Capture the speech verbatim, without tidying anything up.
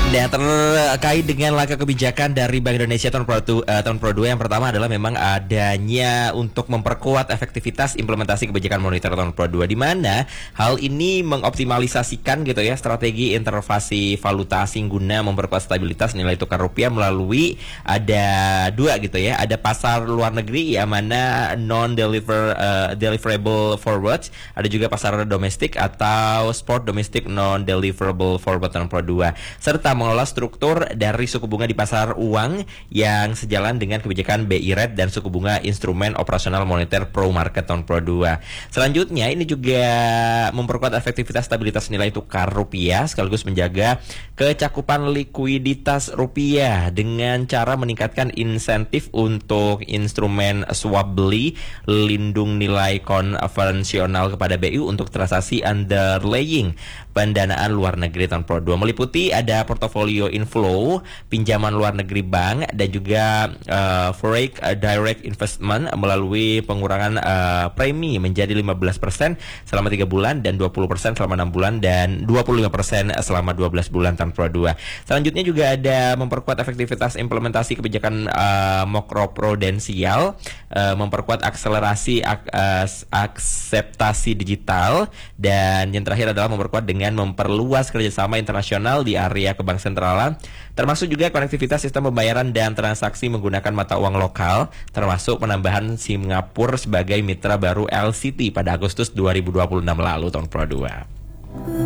Nah, terkait dengan langkah kebijakan dari Bank Indonesia tahun Pro, uh, tahun Pro dua, yang pertama adalah memang adanya untuk memperkuat efektivitas implementasi kebijakan moneter tahun Pro dua, di mana hal ini mengoptimalisasikan gitu ya strategi intervensi valuta asing guna memperkuat stabilitas nilai tukar rupiah melalui ada dua gitu ya, ada pasar luar negeri yang mana non deliver uh, deliverable forwards, ada juga pasar domestik atau spot domestic non deliverable forward tahun Pro dua, serta mengelola struktur dari suku bunga di pasar uang yang sejalan dengan kebijakan B I Rate dan suku bunga instrumen operasional moneter pro market tahun Pro dua. Selanjutnya ini juga memperkuat efektivitas stabilitas nilai tukar rupiah sekaligus menjaga kecakupan likuiditas rupiah dengan cara meningkatkan insentif untuk instrumen swap beli lindung nilai konvensional kepada B I untuk transaksi underlying pendanaan luar negeri tahun Pro dua, meliputi ada portofolio inflow pinjaman luar negeri bank dan juga uh, foreign direct investment melalui pengurangan uh, premi menjadi lima belas persen selama tiga bulan dan dua puluh persen selama enam bulan dan dua puluh lima persen selama dua belas bulan tahun Pro dua. Selanjutnya juga ada memperkuat efektivitas implementasi kebijakan uh, makroprudensial, uh, memperkuat akselerasi ak, uh, akseptasi digital, dan yang terakhir adalah memperkuat dengan memperluas kerjasama internasional di area kebank sentralan, termasuk juga konektivitas sistem pembayaran dan transaksi menggunakan mata uang lokal, termasuk penambahan Singapura sebagai mitra baru L C T pada Agustus dua ribu dua puluh enam lalu tahun Pro dua.